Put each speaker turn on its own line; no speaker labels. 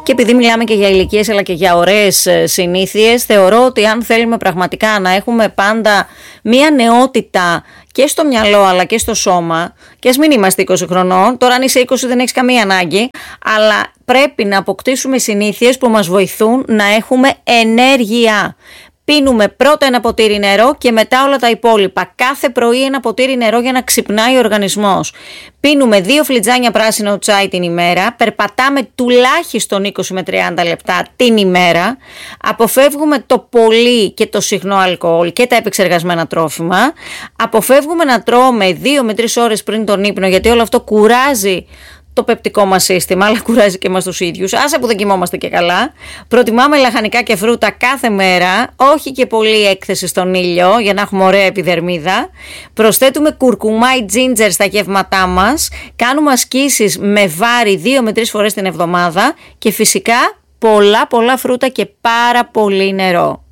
Και επειδή μιλάμε και για ηλικίες αλλά και για ωραίες συνήθειες, θεωρώ ότι αν θέλουμε πραγματικά να έχουμε πάντα μία νεότητα και στο μυαλό αλλά και στο σώμα, και ας μην είμαστε 20 χρονών, τώρα αν είσαι 20 δεν έχεις καμία ανάγκη, αλλά πρέπει να αποκτήσουμε συνήθειες που μας βοηθούν να έχουμε ενέργεια. Πίνουμε πρώτα ένα ποτήρι νερό και μετά όλα τα υπόλοιπα. Κάθε πρωί ένα ποτήρι νερό για να ξυπνάει ο οργανισμός. Πίνουμε 2 φλιτζάνια πράσινο τσάι την ημέρα. Περπατάμε τουλάχιστον 20 με 30 λεπτά την ημέρα. Αποφεύγουμε το πολύ και το συχνό αλκοόλ και τα επεξεργασμένα τρόφιμα. Αποφεύγουμε να τρώμε 2 με 3 ώρες πριν τον ύπνο, γιατί όλο αυτό κουράζει το πεπτικό μας σύστημα, αλλά κουράζει και εμάς τους ίδιους. Άσε που δεν κοιμόμαστε και καλά. Προτιμάμε λαχανικά και φρούτα κάθε μέρα, όχι και πολύ έκθεση στον ήλιο για να έχουμε ωραία επιδερμίδα. Προσθέτουμε κουρκουμά ή τζίντζερ στα γεύματά μας. Κάνουμε ασκήσεις με βάρη 2 με 3 φορές την εβδομάδα και φυσικά πολλά φρούτα και πάρα πολύ νερό.